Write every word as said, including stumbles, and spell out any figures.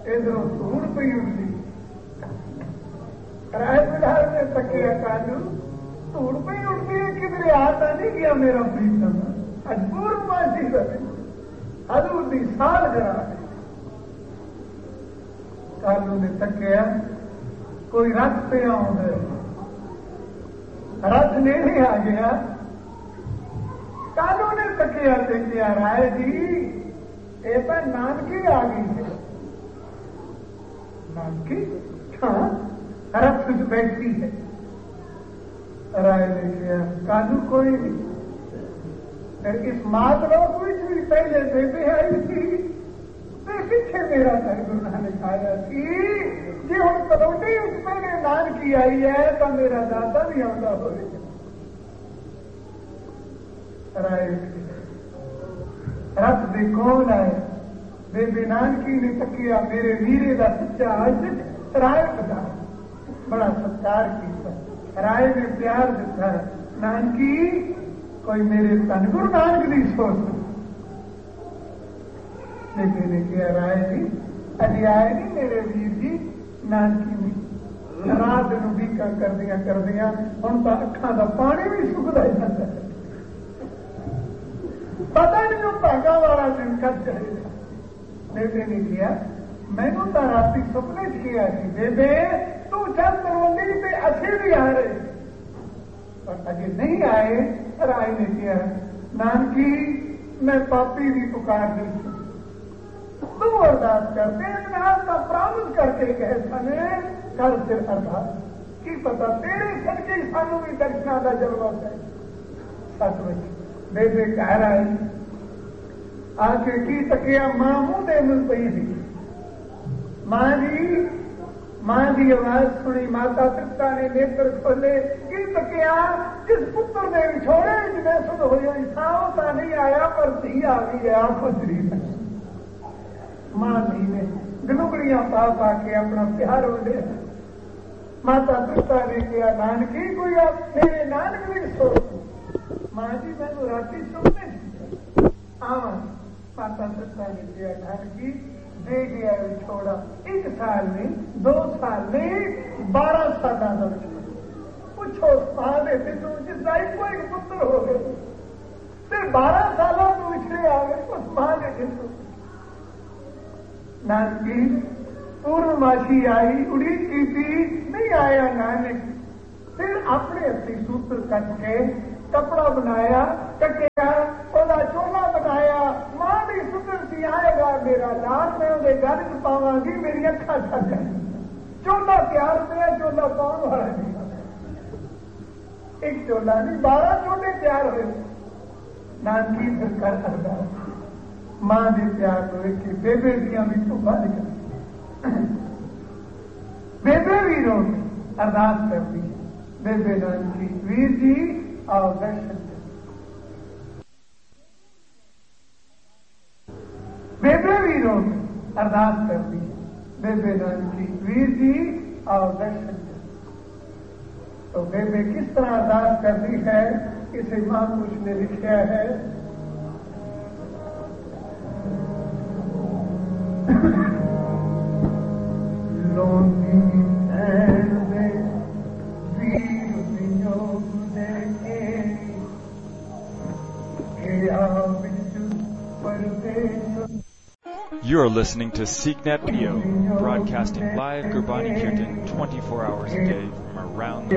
ادھر دھوڑ پی اٹھتی رائے بلال نے تکیا کانو دھوڑ پی اٹھتی ہے کدھر آتا نہیں گیا میرا پریتم اجبور ماشی کرے حضور دی سال کرا کالو نے تکیا کوئی رتھ پہ آؤں رتھ نہیں آ گیا کالو نے تکیا دیکھا رائے جی یہ تو نانکی آ گئی ہے نانکی ہاں رتھ کچھ بیٹھتی ہے رائے نے کیا کالو کوئی نہیں اس مات لو کچھ بھی پہلے بے آئی تھی پیچھے میرا گھر گرنا لکھایا تھی جی ہوں کلوٹی اس میں نے نان کی آئی ہے تو میرا دادا بھی آتا ہوئے رائے رب دے کون آئے بے بے نان کی نے تکیا میرے ویرے کا سچا عاشق رائے بتا بڑا ستکار کیا رائے نے پیار دیتا ہے نان کی کوئی میرے تن گرو نانک نہیں سوچ بیٹے نے کیا رائے جی ابھی آئے نہیں میرے ویر جی نانکی نہیں رات نو بیکا کر دیا کر دیا ہوں تو اکھان کا پانی بھی سکتا جاتا ہے پتا نہیں وہ بھاگا والا دن کب چلے گا بیٹے نے کیا مینو تو رات سپنے چ کیا سی بیبے تو چل کروندی تے اچھے بھی آ رہے پر اجے نہیں آئے رائے نے کیا نانکی میں پاپی بھی پکار دی تو ارداس کرتے کا پرامس کر کے کہے سنے کر پھر ارداس کی پتا تیرے سن کے سانو بھی درشنا کا جلوہ ہے سچ بچ بیبے کہہ رہا ہے آ کے کی تکیا ماں منہ دے مل پی تھی ماں جی ماں کی آواز سنی ماتا پتا نے نیتر کھولے کی تکیا جس پتر نے چھوڑے جنہیں سن ہوئی ساؤ تا نہیں آیا پر دھی آ گئی ہے آنکھوں شریف ماں جی نے گلوکڑیاں پا پا کے اپنا پیار ہو لیا ماتا پتا نے کیا نانکی کوئی آپ میرے نانک بھی سوچ ماں جی میں تو راتی سننے آواں ماتا پتا نے کیا نانکی دے گیا چھوڑا ایک سال نہیں دو سال نہیں بارہ سال کا پوچھو ماں نے تینوں جس کا کوئی پتر ہو گئے بارہ سالوں کو پچھلے آ گئے اس ماں نے جسو نانکی پورنماشی آئی اڑی کی تھی نہیں آیا نانک پھر اپنے ہاتھی سوتر کٹ کے کپڑا بنایا کٹیا وہ چولا بنایا ماں بھی سوتر سی آئے گا میرا لال میں وہ گل چ پاوا گی میری اکھا چھٹ جائے چولا تیار پہ چولا پاؤن والا نہیں ایک چولا نہیں بارہ چولے تیار ہوئے نانکی پھر کر سکتا ماں کے پیار ہوئے کہ بیبے دیا بھی دھوبا نکل بیبے بھی رو ارداس کرتی بیبے نانکی ویر جی آؤ درشن بیبے بھی رو ارداس کرتی بیبے نانکی ویر جی آؤ درشن تو بیبے کس طرح ارداس کرتی ہے اسے ماں کچھ نے لکھا ہے لونی You are listening to SeekNet Radio, broadcasting live Gurbani Kirtan twenty-four hours a day from around the